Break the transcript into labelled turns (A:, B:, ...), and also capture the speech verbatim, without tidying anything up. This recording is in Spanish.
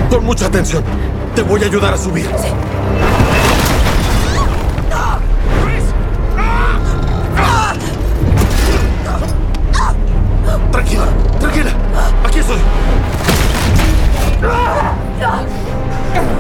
A: Con mucha atención. Te voy a ayudar a subir.
B: Sí.